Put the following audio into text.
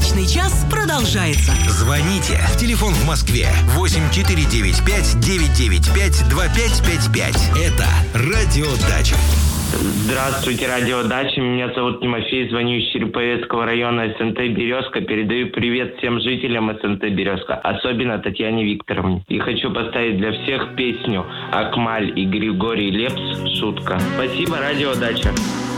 Брачный час продолжается. Звоните. Телефон в Москве 8495-995-2555. Это «Радио Дача». Здравствуйте, радио Дача. Меня зовут Тимофей, звоню из Череповецкого района СНТ «Березка». Передаю привет всем жителям СНТ «Березка», особенно Татьяне Викторовне. И хочу поставить для всех песню «Акмаль» и Григорий Лепс «Шутка». Спасибо, радио Дача.